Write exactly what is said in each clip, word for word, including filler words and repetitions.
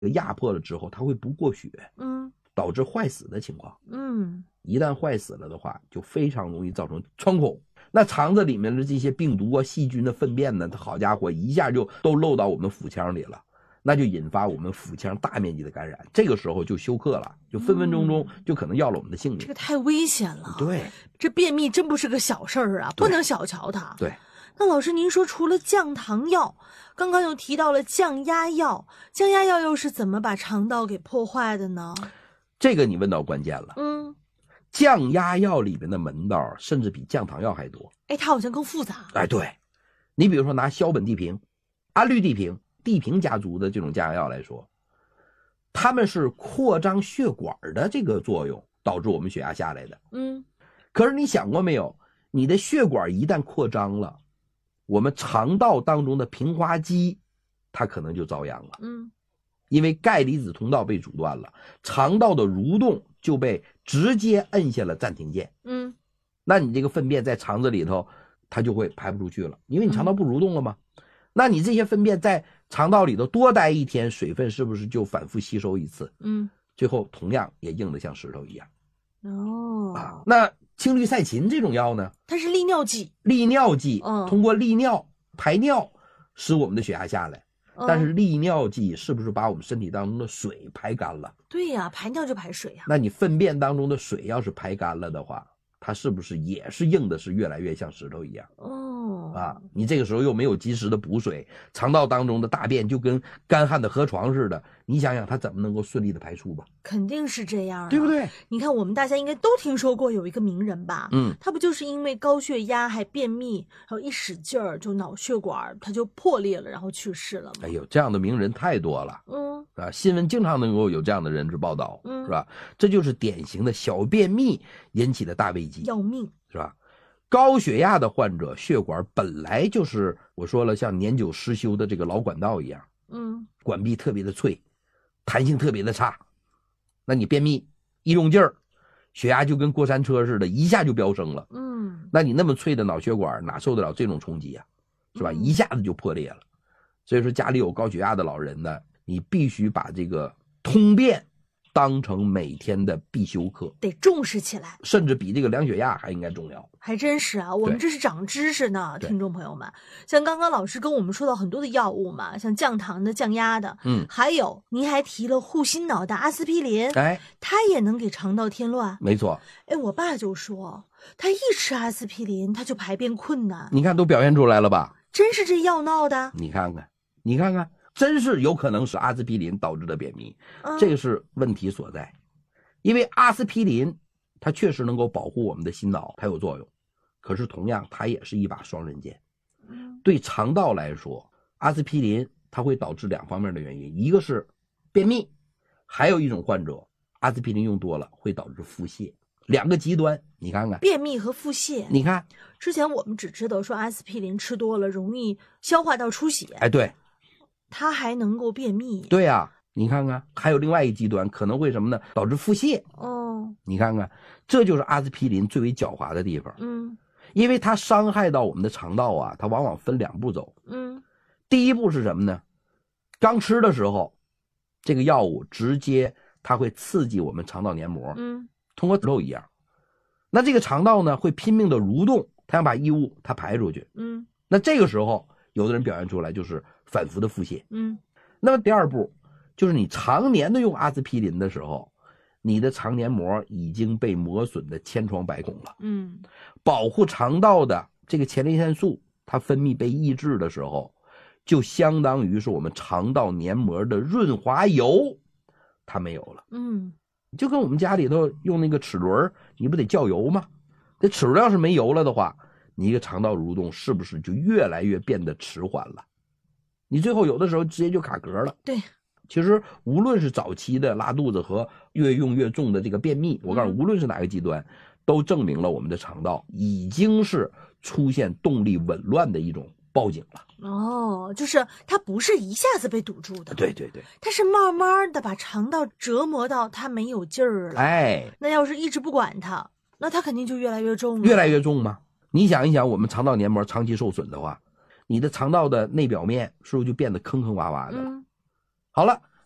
压迫了之后，它会不过血， 嗯， 导致坏死的情况。 嗯， 一旦坏死了的话，就非常容易造成穿孔。那肠子里面的这些病毒啊、细菌的粪便呢，它好家伙，一下就都漏到我们腹腔里了，那就引发我们腹腔大面积的感染。这个时候就休克了，就分分钟钟就可能要了我们的性命。 这个太危险了。 对， 这便秘真不是个小事儿啊，不能小瞧它。 对。 那老师，您说除了降糖药，刚刚又提到了降压药，降压药又是怎么把肠道给破坏的呢？ 这个你问到关键了。 嗯， 降压药里面的门道甚至比降糖药还多。 哎，它好像更复杂。 哎，对，你比如说拿硝苯地平、氨氯地平、地平家族的这种降压药来说，它们是扩张血管的这个作用导致我们血压下来的。 嗯， 可是你想过没有，你的血管一旦扩张了，我们肠道当中的平滑肌它可能就遭殃了。 嗯， 因为钙离子通道被阻断了，肠道的蠕动就被直接摁下了暂停键。 嗯， 那你这个粪便在肠子里头它就会排不出去了，因为你肠道不蠕动了嘛。嗯、那你这些粪便在肠道里头多待一天，水分是不是就反复吸收一次？ 嗯， 最后同样也硬得像石头一样。 哦， 啊，那氢氯噻嗪这种药呢， 它是利尿剂， 利尿剂， 嗯， 通过利尿排尿使我们的血压下来。嗯、但是利尿剂是不是把我们身体当中的水排干了？ 对呀、啊，排尿就排水呀、啊。 那你粪便当中的水要是排干了的话，它是不是也是硬的是越来越像石头一样？ 哦， 啊，你这个时候又没有及时的补水，肠道当中的大便就跟干旱的河床似的，你想想它怎么能够顺利的排出吧？ 肯定是这样、啊， 对不对？ 你看我们大家应该都听说过有一个名人吧？ 嗯， 他不就是因为高血压还便秘，然后一使劲儿就脑血管它就破裂了，然后去世了吗？ 哎呦，这样的名人太多了。 嗯， 啊，新闻经常能够有这样的人之报道， 嗯， 是吧？这就是典型的小便秘引起的大危机， 要命， 是吧？高血压的患者血管本来就是我说了像年久失修的这个老管道一样， 嗯， 管壁特别的脆，弹性特别的差。那你便秘一用劲儿，血压就跟过山车似的，一下就飙升了。 嗯， 那你那么脆的脑血管哪受得了这种冲击啊？是吧？一下子就破裂了。所以说家里有高血压的老人呢，你必须把这个通便当成每天的必修课， 得重视起来， 甚至比这个量血压还应该重要。 还真是啊，我们这是长知识呢，听众朋友们。像刚刚老师跟我们说到很多的药物嘛，像降糖的、降压的， 嗯， 还有您还提了护心脑的阿司匹林， 哎， 它也能给肠道添乱。 没错， 哎，我爸就说，他一吃阿司匹林，他就排便困难。 你看都表现出来了吧？ 真是这药闹的。 你看看，你看看。真是有可能是阿司匹林导致的便秘， 嗯、 这个是问题所在。因为阿司匹林它确实能够保护我们的心脑，它有作用，可是同样它也是一把双刃剑。对肠道来说，阿司匹林它会导致两方面的原因，一个是便秘，还有一种患者阿司匹林用多了会导致腹泻。两个极端，你看看， 便秘和腹泻。 你看， 之前我们只知道说阿司匹林吃多了容易消化道出血， 哎，对。 它还能够便秘， 对呀、啊，你看看，还有另外一极端，可能会什么呢？导致腹泻。 哦， 你看看，这就是阿司匹林最为狡猾的地方。 嗯， 因为它伤害到我们的肠道啊，它往往分两步走。 嗯， 第一步是什么呢？刚吃的时候，这个药物直接它会刺激我们肠道黏膜， 嗯， 通过石头一样。那这个肠道呢，会拼命的蠕动，它想把异物它排出去。 嗯， 那这个时候，有的人表现出来就是反复的腹泻。 嗯， 那么第二步就是你常年的用阿司匹林的时候，你的肠黏膜已经被磨损的千疮百孔了。 嗯， 保护肠道的这个前列腺素它分泌被抑制的时候，就相当于是我们肠道黏膜的润滑油它没有了。 嗯， 就跟我们家里头用那个齿轮，你不得叫油吗？这齿轮要是没油了的话，你一个肠道蠕动是不是就越来越变得迟缓了？你最后有的时候直接就卡壳了。 对， 其实无论是早期的拉肚子和越用越重的这个便秘，我告诉你，无论是哪个极端，都证明了我们的肠道已经是出现动力紊乱的一种报警了。 哦，就是它不是一下子被堵住的， 对对对， 它是慢慢的把肠道折磨到它没有劲儿了。 哎， 那要是一直不管它，那它肯定就越来越重了。 越来越重吗？你想一想，我们肠道黏膜长期受损的话，你的肠道的内表面是不是就变得坑坑洼洼的了？ 嗯， 好了，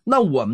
那我们